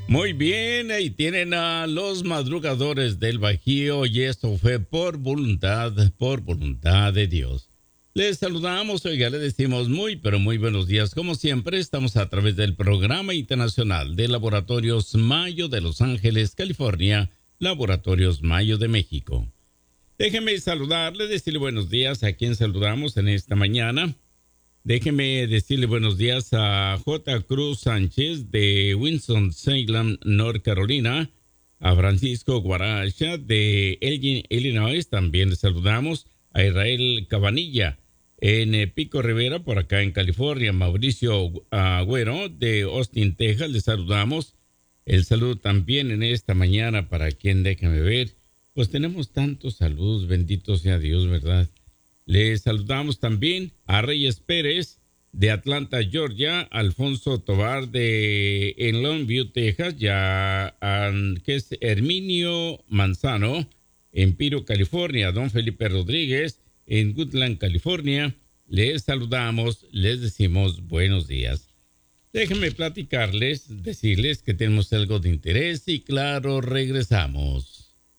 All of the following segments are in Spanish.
Muy bien, ahí tienen a los madrugadores del Bajío y esto fue por voluntad de Dios. Les saludamos, oiga, le decimos muy, pero muy buenos días. Como siempre, estamos a través del Programa Internacional de Laboratorios Mayo de Los Ángeles, California, Laboratorios Mayo de México. Déjeme saludarle, decirle buenos días a quien saludamos en esta mañana. Déjeme decirle buenos días a J. Cruz Sánchez de Winston-Salem, North Carolina, a Francisco Guaracha de Elgin, Illinois, también le saludamos, a Israel Cabanilla en Pico Rivera, por acá en California, Mauricio Agüero de Austin, Texas, le saludamos. El saludo también en esta mañana para quien, déjame ver, pues tenemos tantos saludos, bendito sea Dios, ¿verdad? Le saludamos también a Reyes Pérez de Atlanta, Georgia, Alfonso Tobar de en Longview, Texas, ya que es Herminio Manzano en Piro, California, don Felipe Rodríguez en Woodland, California. Les saludamos, les decimos buenos días. Déjenme platicarles, decirles que tenemos algo de interés y claro, regresamos.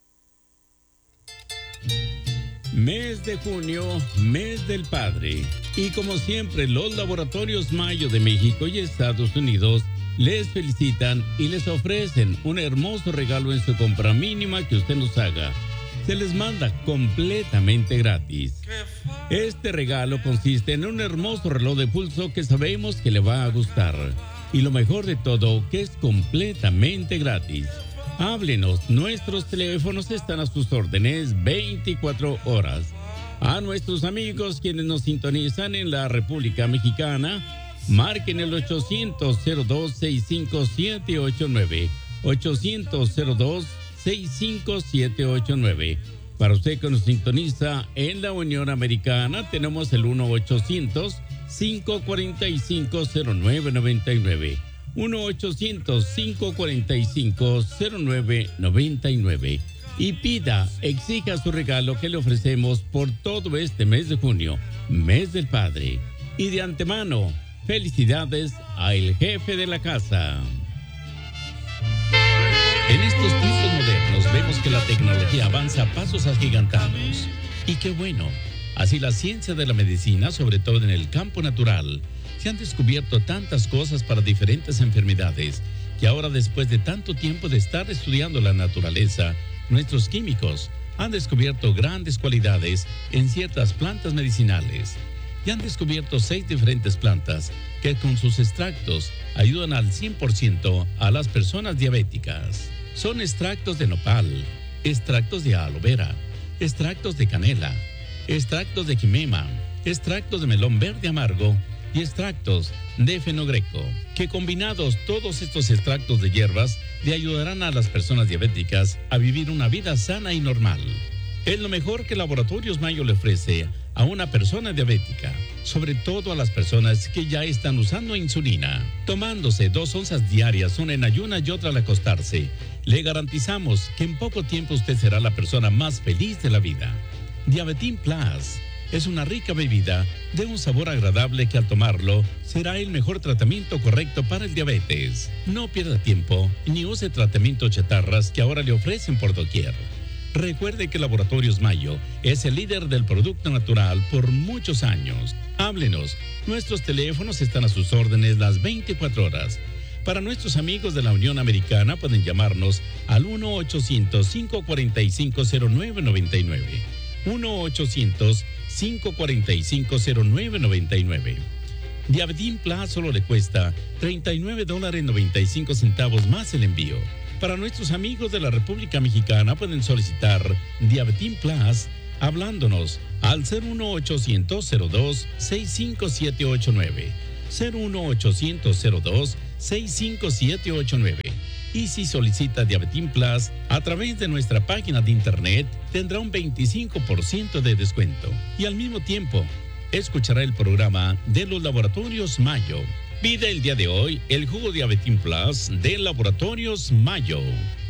Mes de junio, mes del padre. Y como siempre, los laboratorios Mayo de México y Estados Unidos les felicitan y les ofrecen un hermoso regalo en su compra mínima que usted nos haga. Se les manda completamente gratis. Este regalo consiste en un hermoso reloj de pulso que sabemos que le va a gustar. Y lo mejor de todo, que es completamente gratis. Háblenos, nuestros teléfonos están a sus órdenes 24 horas. A nuestros amigos quienes nos sintonizan en la República Mexicana, marquen el 800-02-65789, 800-02-65789. Para usted que nos sintoniza en la Unión Americana, tenemos el 1-800-545-0999. 1-800-545-0999 y pida, exija su regalo que le ofrecemos por todo este mes de junio, mes del padre. Y de antemano, felicidades al jefe de la casa. En estos tiempos modernos vemos que la tecnología avanza a pasos agigantados. Y qué bueno, así la ciencia de la medicina, sobre todo en el campo natural, se han descubierto tantas cosas para diferentes enfermedades que ahora, después de tanto tiempo de estar estudiando la naturaleza, nuestros químicos han descubierto grandes cualidades en ciertas plantas medicinales. Y han descubierto 6 diferentes plantas que con sus extractos ayudan al 100% a las personas diabéticas. Son extractos de nopal, extractos de aloe vera, extractos de canela, extractos de quimema, extractos de melón verde amargo y extractos de fenogreco, que combinados todos estos extractos de hierbas le ayudarán a las personas diabéticas a vivir una vida sana y normal. Es lo mejor que Laboratorios Mayo le ofrece a una persona diabética, sobre todo a las personas que ya están usando insulina. Tomándose 2 onzas diarias, una en ayunas y otra al acostarse, le garantizamos que en poco tiempo usted será la persona más feliz de la vida. Diabetín Plus es una rica bebida de un sabor agradable que al tomarlo será el mejor tratamiento correcto para el diabetes. No pierda tiempo ni use tratamientos chatarras que ahora le ofrecen por doquier. Recuerde que Laboratorios Mayo es el líder del producto natural por muchos años. Háblenos, nuestros teléfonos están a sus órdenes las 24 horas. Para nuestros amigos de la Unión Americana pueden llamarnos al 1-800-545-0999. 1-800-545-0999. Diabetín Plus solo le cuesta $39.95 más el envío. Para nuestros amigos de la República Mexicana pueden solicitar Diabetín Plus hablándonos al 01800-02-65789. 01800-02-65789. Y si solicita Diabetín Plus a través de nuestra página de internet, tendrá un 25% de descuento. Y al mismo tiempo, escuchará el programa de los Laboratorios Mayo. Pide el día de hoy el jugo Diabetín Plus de Laboratorios Mayo.